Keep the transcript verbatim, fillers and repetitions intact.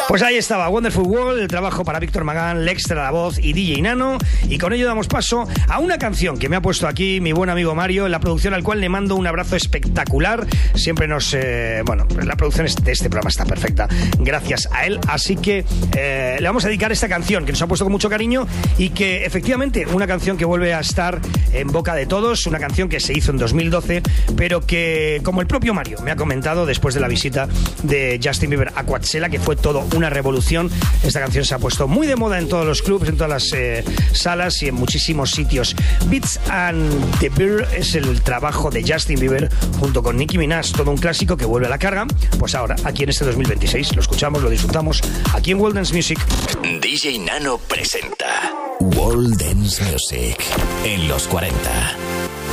Pues ahí estaba Wonderful World, el trabajo para Víctor Magán, Lextra la voz y D J Nano. Y con ello damos paso a una canción que me ha puesto aquí mi buen amigo Mario en la producción, al cual le mando un abrazo espectacular. Siempre nos... Eh, bueno, la producción de este programa está perfecta gracias a él. Así que eh, le vamos a dedicar esta canción que nos ha puesto con mucho cariño y que efectivamente una canción que vuelve a estar en boca de todos. Una canción que se hizo en dos mil doce, pero que, como el propio Mario me ha comentado después de la visita de Justin Bieber a Coachella, que fue todo una revolución. Esta canción se ha puesto muy de moda en todos los clubs, en todas las eh, salas y en muchísimos sitios. Beats and the Beer es el trabajo de Justin Bieber junto con Nicki Minaj, todo un clásico que vuelve a la carga. Pues ahora, aquí en este dos mil veintiséis, lo escuchamos, lo disfrutamos aquí en World Dance Music. D J Nano presenta World Dance Music en los cuarenta.